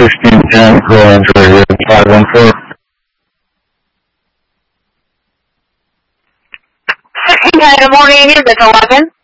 1610, Roland Radio 514. 1610, good morning, is it 11?